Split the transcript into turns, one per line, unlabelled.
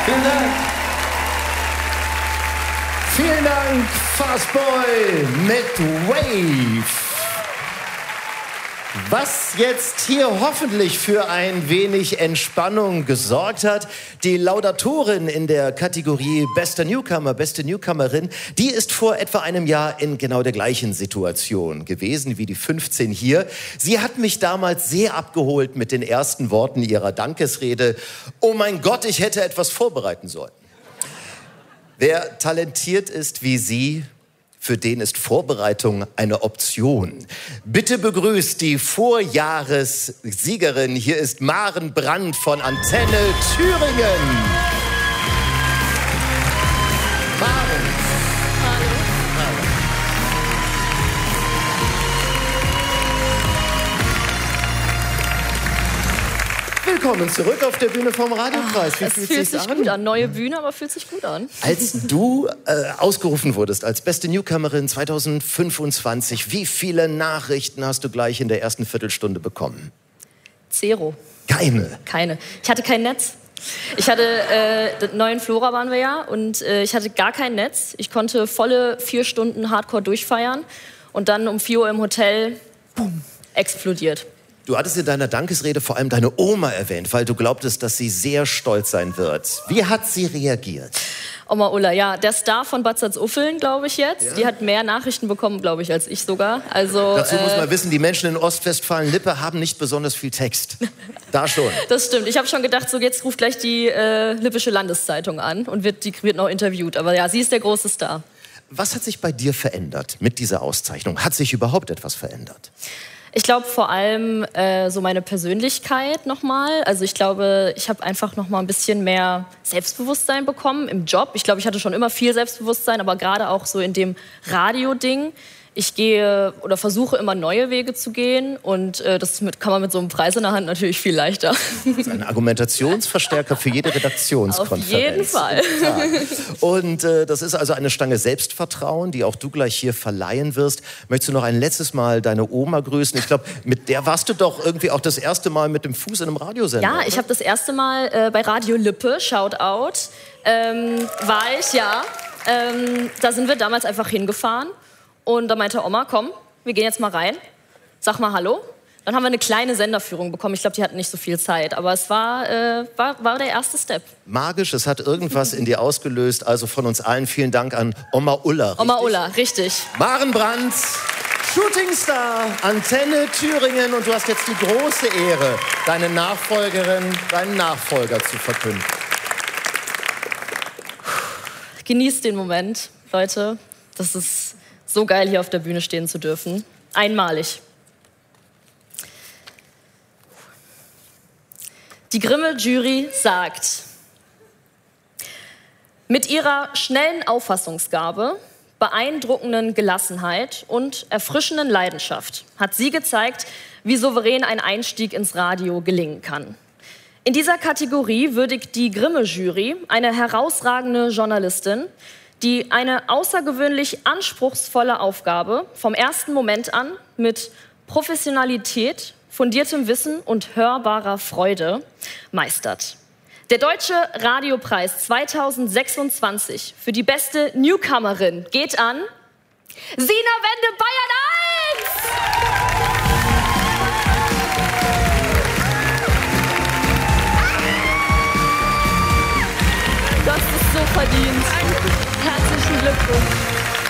Vielen Dank. Vielen Dank, Fastboy mit Wave. Was jetzt hier hoffentlich für ein wenig Entspannung gesorgt hat, die Laudatorin in der Kategorie Bester Newcomer, beste Newcomerin, die ist vor etwa einem Jahr in genau der gleichen Situation gewesen wie die 15 hier. Sie hat mich damals sehr abgeholt mit den ersten Worten ihrer Dankesrede. Oh mein Gott, ich hätte etwas vorbereiten sollen. Wer talentiert ist wie sie, für den ist Vorbereitung eine Option. Bitte begrüßt die Vorjahressiegerin. Hier ist Maren Brandt von Antenne Thüringen. Maren.
Hallo.
Willkommen zurück auf der Bühne vom Radiopreis. Wie
Es fühlt sich gut an. Neue Bühne, aber fühlt sich gut an.
Als du ausgerufen wurdest als beste Newcomerin 2025, wie viele Nachrichten hast du gleich in der ersten Viertelstunde bekommen?
0.
Keine.
Ich hatte kein Netz. Ich hatte, neuen Flora waren wir ja, und ich hatte gar kein Netz. Ich konnte volle 4 Stunden Hardcore durchfeiern und dann um 4 Uhr im Hotel, boom, explodiert.
Du hattest in deiner Dankesrede vor allem deine Oma erwähnt, weil du glaubtest, dass sie sehr stolz sein wird. Wie hat sie reagiert?
Oma Ulla, ja, der Star von Bad Salzuffeln, glaube ich jetzt. Ja? Die hat mehr Nachrichten bekommen, glaube ich, als ich sogar. Also,
dazu muss man wissen, die Menschen in Ostwestfalen-Lippe haben nicht besonders viel Text. Da schon.
Das stimmt. Ich habe schon gedacht, so jetzt ruft gleich die Lippische Landeszeitung an und wird noch interviewt. Aber ja, sie ist der große Star.
Was hat sich bei dir verändert mit dieser Auszeichnung? Hat sich überhaupt etwas verändert?
Ich glaube vor allem so meine Persönlichkeit nochmal. Also ich glaube, ich habe einfach nochmal ein bisschen mehr Selbstbewusstsein bekommen im Job. Ich glaube, ich hatte schon immer viel Selbstbewusstsein, aber gerade auch so in dem Radio-Ding. Ich gehe oder versuche immer neue Wege zu gehen und das kann man mit so einem Preis in der Hand natürlich viel leichter.
Das ist ein Argumentationsverstärker für jede Redaktionskonferenz.
Auf jeden Fall.
Und das ist also eine Stange Selbstvertrauen, die auch du gleich hier verleihen wirst. Möchtest du noch ein letztes Mal deine Oma grüßen? Ich glaube, mit der warst du doch irgendwie auch das erste Mal mit dem Fuß in einem Radiosender.
Ja, ich habe das erste Mal bei Radio Lippe, Shoutout, war ich, ja. Da sind wir damals einfach hingefahren. Und da meinte Oma, komm, wir gehen jetzt mal rein. Sag mal Hallo. Dann haben wir eine kleine Senderführung bekommen. Ich glaube, die hatten nicht so viel Zeit. Aber es war der erste Step.
Magisch, es hat irgendwas in dir ausgelöst. Also von uns allen vielen Dank an Oma Ulla. Richtig?
Oma Ulla, richtig.
Maren Brandt, Shootingstar, Antenne Thüringen. Und du hast jetzt die große Ehre, deine Nachfolgerin, deinen Nachfolger zu verkünden.
Genießt den Moment, Leute. Das ist so geil, hier auf der Bühne stehen zu dürfen. Einmalig. Die Grimme-Jury sagt: Mit ihrer schnellen Auffassungsgabe, beeindruckenden Gelassenheit und erfrischenden Leidenschaft hat sie gezeigt, wie souverän ein Einstieg ins Radio gelingen kann. In dieser Kategorie würdigt die Grimme-Jury eine herausragende Journalistin, die eine außergewöhnlich anspruchsvolle Aufgabe vom ersten Moment an mit Professionalität, fundiertem Wissen und hörbarer Freude meistert. Der Deutsche Radiopreis 2026 für die beste Newcomerin geht an Sina Wende, Bayern 1! Das ist so verdient.